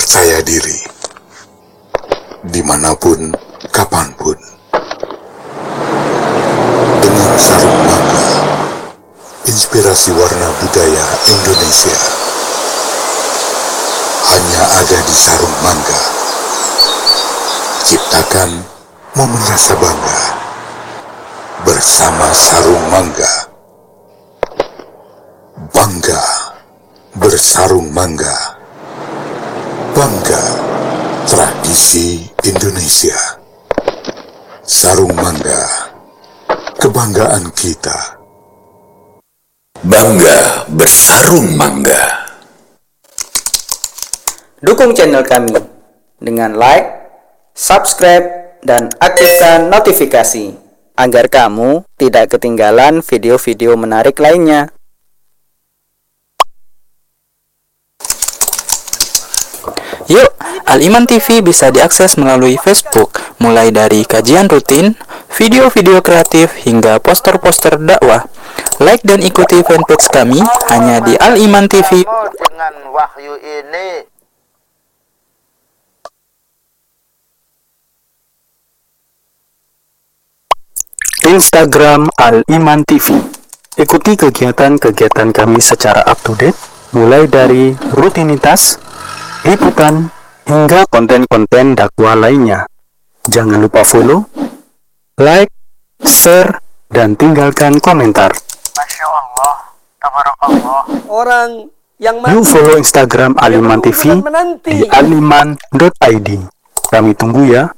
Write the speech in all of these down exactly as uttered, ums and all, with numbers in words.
percaya diri, dimanapun, kapanpun. Dengan Sarung Mangga, inspirasi warna budaya Indonesia hanya ada di Sarung Mangga. Ciptakan momen rasa bangga bersama Sarung Mangga. Bangga bersarung mangga. Bangga tradisi Indonesia. Sarung Mangga, kebanggaan kita. Bangga bersarung mangga. Dukung channel kami dengan like, subscribe, dan aktifkan notifikasi agar kamu tidak ketinggalan video-video menarik lainnya. Yuk, Al-Iman T V bisa diakses melalui Facebook, mulai dari kajian rutin, video-video kreatif, hingga poster-poster dakwah. Like dan ikuti fanpage kami hanya di Al-Iman T V. Dengan wahyu ini, Instagram Al-Iman T V. Ikuti kegiatan-kegiatan kami secara up-to-date, mulai dari rutinitas, liputan, hingga konten-konten dakwah lainnya. Jangan lupa follow, like, share, dan tinggalkan komentar. Masya Allah, tabarakallah. Orang yang Yuk follow Instagram Al-Iman T V di aliman dot i d. Kami tunggu ya.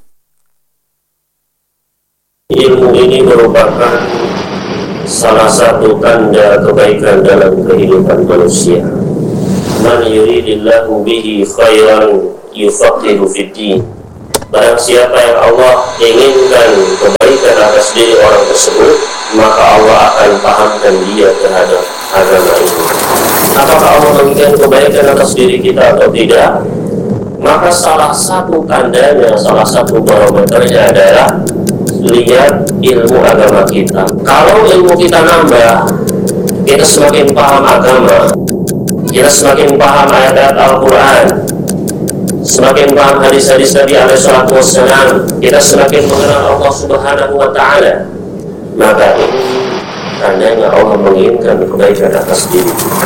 Ilmu ini merupakan salah satu tanda kebaikan dalam kehidupan manusia. Man yuridillahu bihi khairan yufaqihu fiddin. Barang siapa yang Allah inginkan kebaikan atas diri orang tersebut, maka Allah akan pahamkan dia terhadap agama ini. Apakah Allah menginginkan kebaikan atas diri kita atau tidak? Maka salah satu tandanya, salah satu barometernya adalah lihat ilmu agama kita. Kalau ilmu kita nambah, kita semakin paham agama, kita semakin paham ayat-ayat Al-Quran, semakin paham hadis-hadis Nabi alaihi salatu wassalam, kita semakin mengenal Allah subhanahu wa ta'ala. Maka ini tandanya Allah menginginkan kebaikan atas diri kita.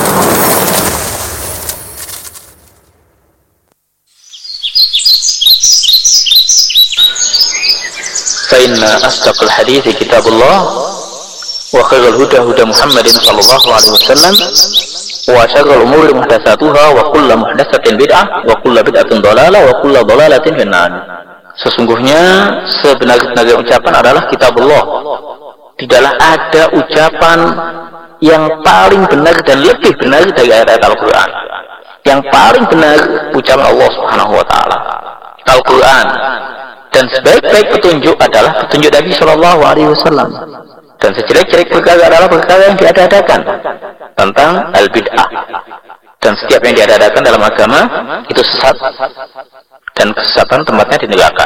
فإن أصدق الحديث كتاب الله وخير الهدى هدى محمد صلى الله عليه وسلم وشر الأمور محدثاتها وكل محدثة بدعة وكل بدعة ضلالة وكل ضلالة في النار. Sesungguhnya sebenar-benarnya ucapan adalah kitabullah. Tidaklah ada ucapan yang paling benar dan lebih benar dari ayat-ayat Al-Quran. Yang paling benar ucapan Allah Subhanahu wa taala, Al-Quran. Dan sebaik-baik petunjuk adalah petunjuk Nabi Shallallahu Alaihi Wasallam. Dan sejelek-jelek perkara adalah perkara yang diadakan tentang al-bid'ah. Dan setiap yang diadakan dalam agama itu sesat, dan kesesatan tempatnya di neraka.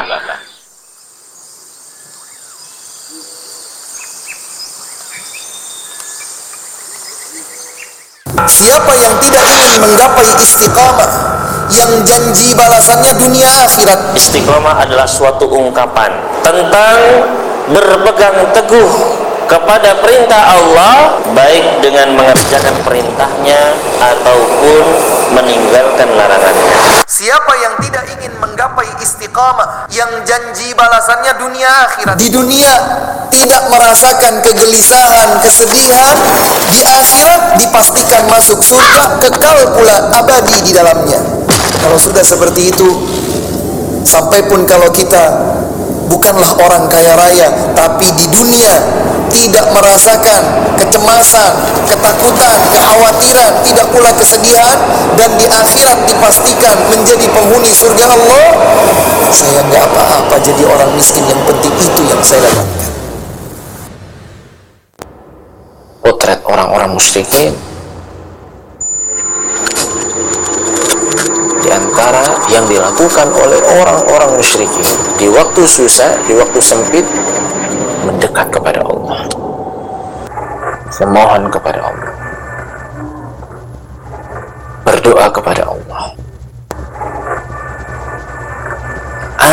Siapa yang tidak ingin menggapai istiqamah, yang janji balasannya dunia akhirat. Istiqomah adalah suatu ungkapan tentang berpegang teguh kepada perintah Allah, baik dengan mengerjakan perintahnya ataupun meninggalkan larangannya. Siapa yang tidak ingin menggapai istiqamah, yang janji balasannya dunia akhirat. Di dunia tidak merasakan kegelisahan, kesedihan, di akhirat dipastikan masuk surga, kekal pula abadi di dalamnya. Kalau sudah seperti itu, sampai pun kalau kita bukanlah orang kaya raya, tapi di dunia tidak merasakan kecemasan, ketakutan, kekhawatiran, tidak pula kesedihan, dan di akhirat dipastikan menjadi penghuni surga Allah, saya nggak apa-apa jadi orang miskin, yang penting itu yang saya dapatkan. Potret orang-orang musyrikin di antara yang dilakukan oleh orang-orang musyrikin di waktu susah, di waktu sempit, mendekat kepada Allah, memohon kepada Allah, berdoa kepada Allah.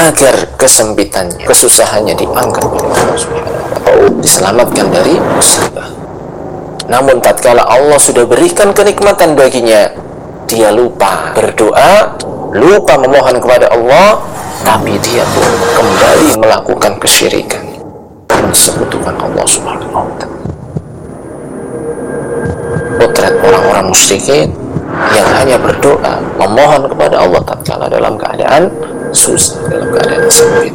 agar kesempitannya, kesusahannya diangkat oleh Allah Subhanahu wa taala, diselamatkan dari musibah. Namun tatkala Allah sudah berikan kenikmatan baginya, dia lupa berdoa, lupa memohon kepada Allah, tapi dia pun kembali melakukan kesyirikan, mensekutukan Allah Subhanahu wa taala. Potret orang-orang musyrikin yang hanya berdoa, memohon kepada Allah tatkala dalam keadaan susah, dalam keadaan sempit.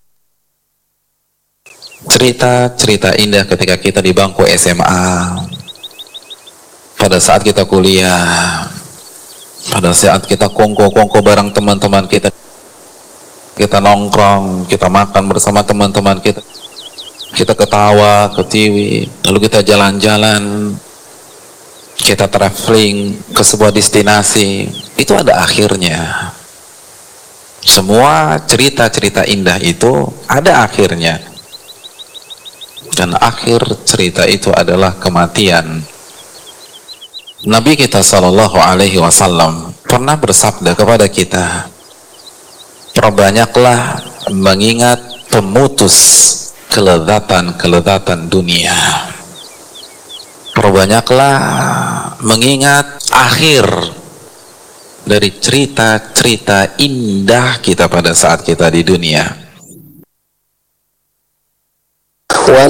Cerita-cerita indah ketika kita di bangku S M A, pada saat kita kuliah, pada saat kita kongko-kongko bareng teman-teman kita, kita nongkrong, kita makan bersama teman-teman kita, kita ketawa, ketiwi, lalu kita jalan-jalan, kita traveling ke sebuah destinasi, itu ada akhirnya. Semua cerita-cerita indah itu ada akhirnya, dan akhir cerita itu adalah kematian. Nabi kita Shallallahu Alaihi Wasallam pernah bersabda kepada kita, perbanyaklah mengingat pemutus kelezatan-kelezatan dunia. Perbanyaklah mengingat akhir dari cerita-cerita indah kita pada saat kita di dunia. Wa